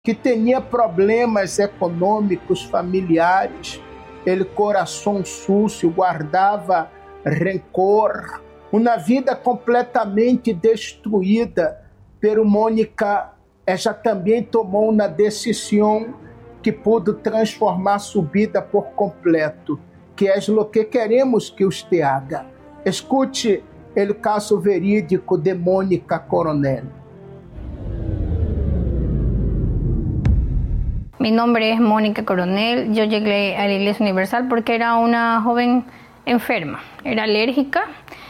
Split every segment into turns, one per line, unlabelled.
que tinha problemas econômicos, familiares, ele coração sucio, guardava rancor, uma vida completamente destruída. Pero Mônica, ela também tomou uma decisão que pôde transformar sua vida por completo, que é o que queremos que você haga. Escute o caso verídico de Mônica Coronel.
Mi nombre es Mónica Coronel. Yo llegué a la Iglesia Universal porque era una joven enferma, era alérgica,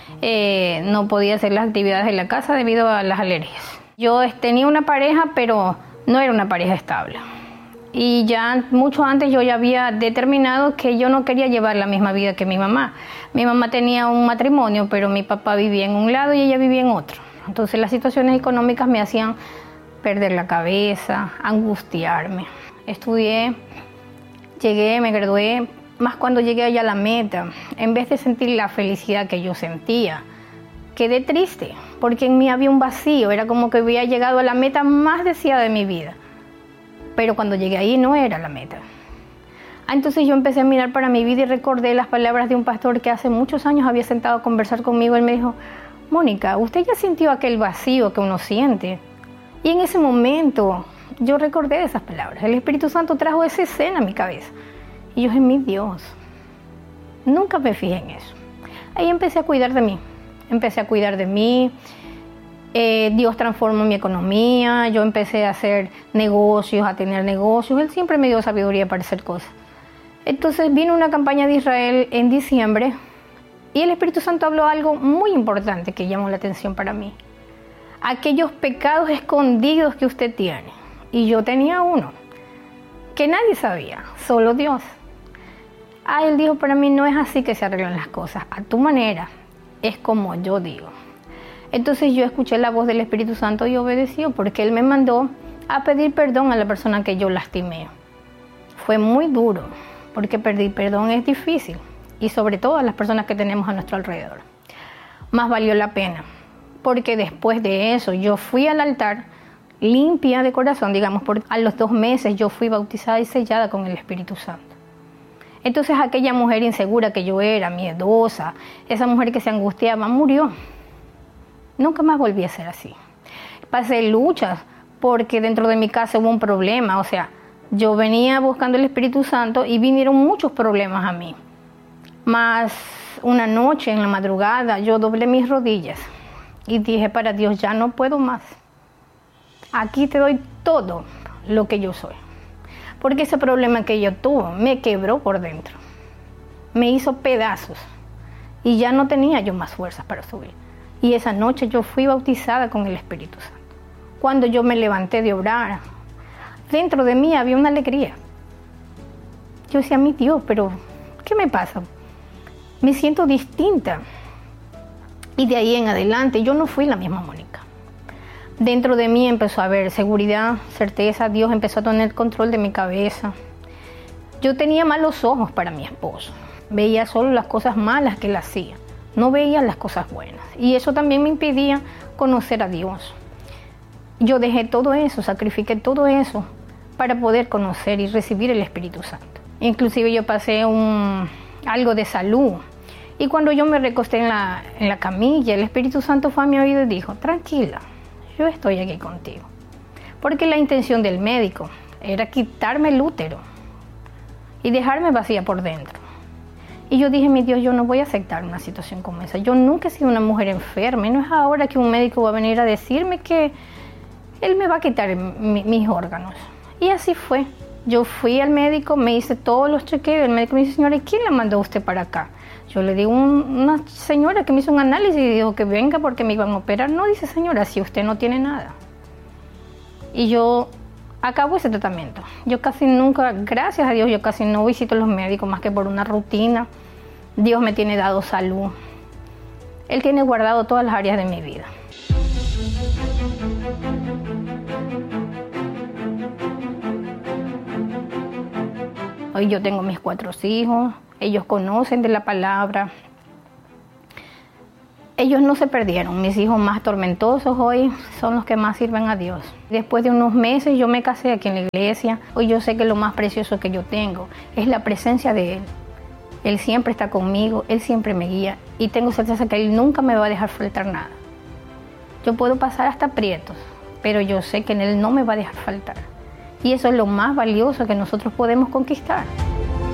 no podía hacer las actividades de la casa debido a las alergias. Yo tenía una pareja, pero no era una pareja estable. Y ya mucho antes yo ya había determinado que yo no quería llevar la misma vida que mi mamá. Mi mamá tenía un matrimonio, pero mi papá vivía en un lado y ella vivía en otro. Entonces las situaciones económicas me hacían perder la cabeza, angustiarme. Estudié, llegué, me gradué, más cuando llegué allá a la meta, en vez de sentir la felicidad que yo sentía, quedé triste, porque en mí había un vacío, era como que había llegado a la meta más deseada de mi vida. Pero cuando llegué ahí no era la meta. Entonces yo empecé a mirar para mi vida y recordé las palabras de un pastor que hace muchos años había sentado a conversar conmigo. Él me dijo: Mónica, usted ya sintió aquel vacío que uno siente. Y en ese momento yo recordé esas palabras. El Espíritu Santo trajo esa escena a mi cabeza. Y yo dije: mi Dios, nunca me fijé en eso. Ahí empecé a cuidar de mí. Dios transformó mi economía, yo empecé a hacer negocios, a tener negocios. Él siempre me dio sabiduría para hacer cosas. Entonces vino una campaña de Israel en diciembre y el Espíritu Santo habló algo muy importante que llamó la atención para mí. Aquellos pecados escondidos que usted tiene. Y yo tenía uno que nadie sabía, solo Dios. Él dijo para mí: no es así que se arreglan las cosas, a tu manera, es como yo digo. Entonces yo escuché la voz del Espíritu Santo y obedecí, porque Él me mandó a pedir perdón a la persona que yo lastimé. Fue muy duro, porque pedir perdón es difícil, y sobre todo a las personas que tenemos a nuestro alrededor. Más valió la pena, porque después de eso yo fui al altar limpia de corazón, digamos, porque a los 2 meses yo fui bautizada y sellada con el Espíritu Santo. Entonces aquella mujer insegura que yo era, miedosa, esa mujer que se angustiaba, murió. Nunca más volví a ser así. Pasé luchas porque dentro de mi casa hubo un problema. O sea, yo venía buscando el Espíritu Santo y vinieron muchos problemas a mí. Más una noche en la madrugada yo doblé mis rodillas y dije para Dios: ya no puedo más. Aquí te doy todo lo que yo soy. Porque ese problema que yo tuve me quebró por dentro. Me hizo pedazos. Y ya no tenía yo más fuerzas para subir. Y esa noche yo fui bautizada con el Espíritu Santo. Cuando yo me levanté de orar, dentro de mí había una alegría. Yo decía: mi Dios, pero ¿qué me pasa? Me siento distinta. Y de ahí en adelante yo no fui la misma Mónica. Dentro de mí empezó a haber seguridad, certeza. Dios empezó a tener control de mi cabeza. Yo tenía malos ojos para mi esposo. Veía solo las cosas malas que él hacía. No veía las cosas buenas. Y eso también me impedía conocer a Dios. Yo dejé todo eso, sacrifiqué todo eso para poder conocer y recibir el Espíritu Santo. Inclusive yo pasé algo de salud. Y cuando yo me recosté en la camilla, el Espíritu Santo fue a mi oído y dijo: tranquila, yo estoy aquí contigo. Porque la intención del médico era quitarme el útero y dejarme vacía por dentro. Y yo dije: mi Dios, yo no voy a aceptar una situación como esa. Yo nunca he sido una mujer enferma. Y no es ahora que un médico va a venir a decirme que él me va a quitar mis órganos. Y así fue. Yo fui al médico, me hice todos los chequeos. El médico me dice: señora, ¿y quién la mandó usted para acá? Yo le digo: una señora que me hizo un análisis y dijo que venga porque me iban a operar. No, dice: señora, si usted no tiene nada. Y yo acabo ese tratamiento. Yo casi nunca, gracias a Dios, yo casi no visito a los médicos más que por una rutina. Dios me tiene dado salud. Él tiene guardado todas las áreas de mi vida. Hoy yo tengo mis 4 hijos. Ellos conocen de la palabra. Ellos no se perdieron. Mis hijos más tormentosos hoy son los que más sirven a Dios. Después de unos meses yo me casé aquí en la iglesia. Hoy yo sé que lo más precioso que yo tengo es la presencia de Él. Él siempre está conmigo, Él siempre me guía y tengo certeza que Él nunca me va a dejar faltar nada. Yo puedo pasar hasta aprietos, pero yo sé que en Él no me va a dejar faltar. Y eso es lo más valioso que nosotros podemos conquistar.